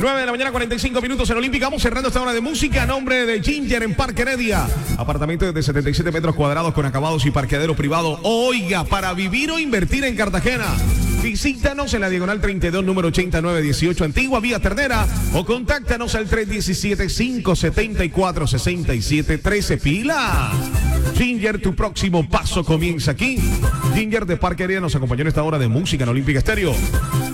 9 de la mañana, 45 minutos en Olímpica. Vamos cerrando esta hora de música a nombre de Ginger en Parque Heredia. Apartamento de 77 metros cuadrados con acabados y parqueadero privado. Oiga, para vivir o invertir en Cartagena. Visítanos en la diagonal 32, número 8918, Antigua Vía Ternera, o contáctanos al 317-574-6713. ¡Pilas! Ginger, tu próximo paso comienza aquí. Ginger de Parque Heredia nos acompañó en esta hora de música en Olímpica Estéreo.